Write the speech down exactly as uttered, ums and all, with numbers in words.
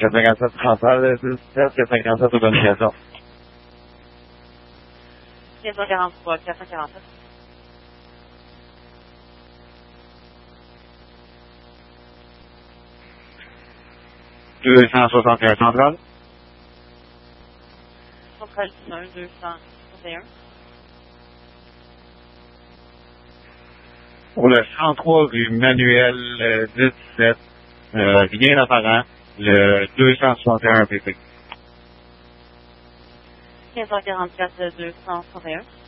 quatre cent cinquante-sept transfert, sept, quatre cent quarante-sept autorisation. cinq cent quarante-trois, quatre cent quarante-sept. deux cent soixante et un central. Centrale un, deux cent soixante et un. Pour le cent trois rue Manuel euh, dix-sept, euh, rien d'apparent, le deux cent soixante et un P P. cinq cent quarante-quatre, deux cent soixante et un.